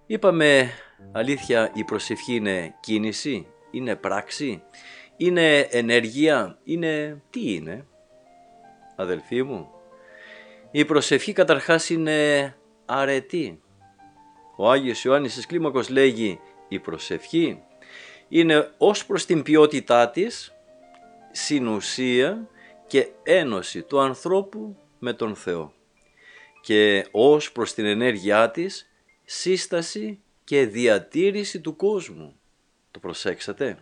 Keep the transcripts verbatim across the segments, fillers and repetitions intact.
Είπαμε, αλήθεια, η προσευχή είναι κίνηση, είναι πράξη, είναι ενέργεια, είναι... τι είναι, αδελφοί μου? Η προσευχή καταρχάς είναι αρετή. Ο Άγιος Ιωάννης της Κλίμακος λέγει, η προσευχή είναι ως προς την ποιότητά της συνουσία και ένωση του ανθρώπου με τον Θεό και ως προς την ενέργειά της σύσταση και διατήρηση του κόσμου. Το προσέξατε?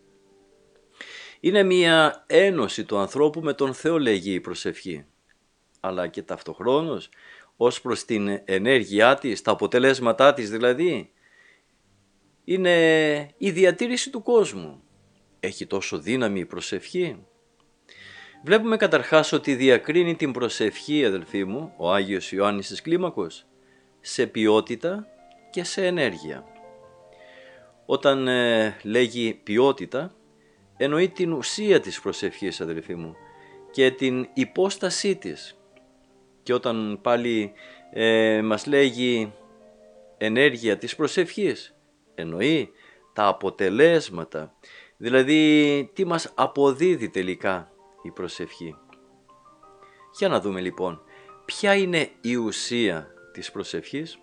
Είναι μια ένωση του ανθρώπου με τον Θεό, λέγει η προσευχή, αλλά και ταυτοχρόνως ως προς την ενέργειά της, τα αποτελέσματά της δηλαδή, είναι η διατήρηση του κόσμου. Έχει τόσο δύναμη η προσευχή. Βλέπουμε καταρχάς ότι διακρίνει την προσευχή, αδελφοί μου, ο Άγιος Ιωάννης της Κλίμακος, σε ποιότητα και σε ενέργεια. Όταν ε, λέγει ποιότητα, εννοεί την ουσία της προσευχής, αδελφοί μου, και την υπόστασή της. Και όταν πάλι ε, μας λέγει ενέργεια της προσευχής, εννοεί τα αποτελέσματα, δηλαδή τι μας αποδίδει τελικά η προσευχή. Για να δούμε λοιπόν, ποια είναι η ουσία της προσευχής.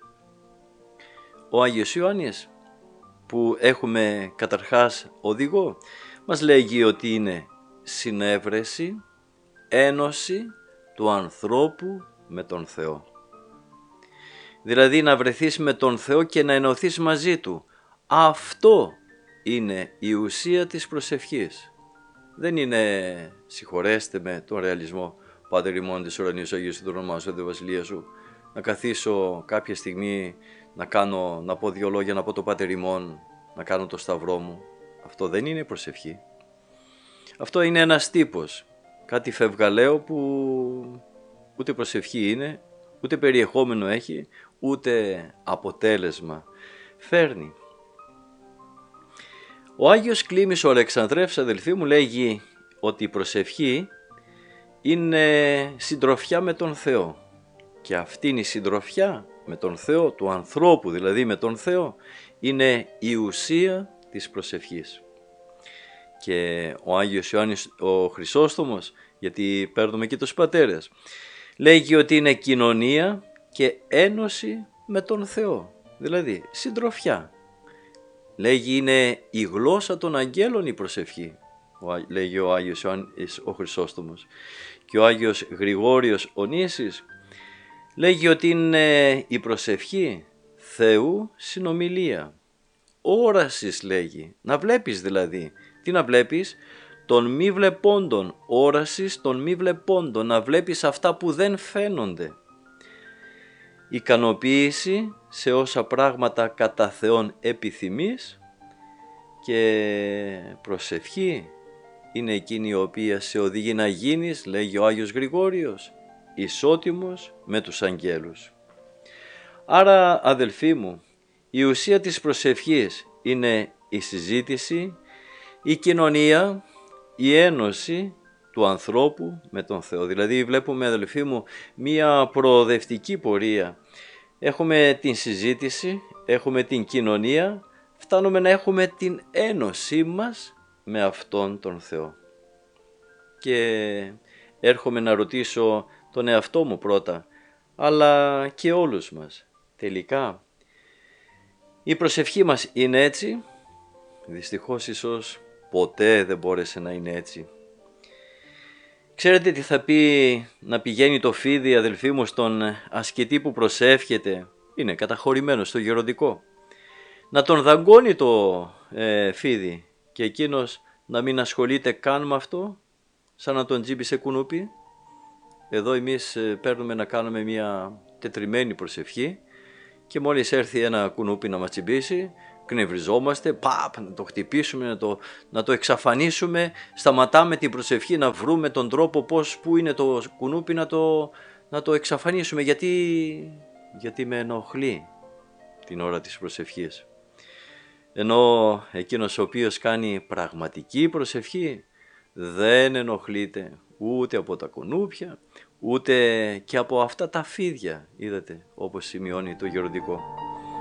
Ο Άγιος Ιωάννης, που έχουμε καταρχάς οδηγό, μας λέγει ότι είναι συνέβρεση, ένωση του ανθρώπου με τον Θεό. Δηλαδή να βρεθείς με τον Θεό και να ενωθείς μαζί Του. Αυτό είναι η ουσία της προσευχής. Δεν είναι, συγχωρέστε με τον ρεαλισμό, Πάτερ ημών της ουρανίας, Αγίος το όνομά σου, Δε βασιλεία σου, να καθίσω κάποια στιγμή να, κάνω, να πω δύο λόγια, να πω το Πάτερ ημών, να κάνω το σταυρό μου. Αυτό δεν είναι προσευχή. Αυτό είναι ένας τύπος, κάτι φευγαλαίο που ούτε προσευχή είναι, ούτε περιεχόμενο έχει, ούτε αποτέλεσμα φέρνει. Ο Άγιος Κλίμης ο Αλεξανδρεύς, αδελφοί μου, λέγει ότι η προσευχή είναι συντροφιά με τον Θεό. Και αυτή είναι η συντροφιά με τον Θεό, του ανθρώπου δηλαδή με τον Θεό, είναι η ουσία της προσευχής. Και ο Άγιος Ιωάννης ο Χρυσόστομος, γιατί παίρνουμε και τους πατέρες, λέγει ότι είναι κοινωνία και ένωση με τον Θεό, δηλαδή συντροφιά. Λέγει είναι η γλώσσα των αγγέλων η προσευχή, λέγει ο Άγιος Ιωάννης ο Χρυσόστομος. Και ο Άγιος Γρηγόριος ο Νήσης λέγει ότι είναι η προσευχή Θεού συνομιλία. Όρασης λέγει, να βλέπεις δηλαδή. Τι να βλέπεις? Των μη βλεπόντων, όρασης των μη βλεπόντων, να βλέπεις αυτά που δεν φαίνονται. Ικανοποίηση σε όσα πράγματα κατά Θεόν επιθυμείς, και προσευχή είναι εκείνη η οποία σε οδηγεί να γίνεις, λέγει ο Άγιος Γρηγόριος, ισότιμος με τους αγγέλους. Άρα, αδελφοί μου, η ουσία της προσευχής είναι η συζήτηση, η κοινωνία, η ένωση του ανθρώπου με τον Θεό. Δηλαδή βλέπουμε, αδελφοί μου, μία προοδευτική πορεία. Έχουμε την συζήτηση, έχουμε την κοινωνία, φτάνουμε να έχουμε την ένωσή μας με αυτόν τον Θεό. Και έρχομαι να ρωτήσω τον εαυτό μου πρώτα, αλλά και όλους μας. Τελικά, η προσευχή μας είναι έτσι? Δυστυχώς ίσως ποτέ δεν μπόρεσε να είναι έτσι. Ξέρετε τι θα πει να πηγαίνει το φίδι, αδελφοί μου, στον ασκητή που προσεύχεται? Είναι καταχωρημένο στο γεροντικό. Να τον δαγκώνει το ε, φίδι και εκείνος να μην ασχολείται καν με αυτό, σαν να τον τζίμπησε κουνούπι. Εδώ εμείς παίρνουμε να κάνουμε μια τετριμένη προσευχή και μόλις έρθει ένα κουνούπι να μας τσιμπήσει, κνευριζόμαστε, παπ, να το χτυπήσουμε, να το, να το εξαφανίσουμε, σταματάμε την προσευχή να βρούμε τον τρόπο πώς, που είναι το κουνούπι να το, να το εξαφανίσουμε, γιατί, γιατί με ενοχλεί την ώρα της προσευχής. Ενώ εκείνος ο οποίος κάνει πραγματική προσευχή δεν ενοχλείται ούτε από τα κουνούπια, ούτε και από αυτά τα φίδια, είδατε, όπως σημειώνει το γεροντικό.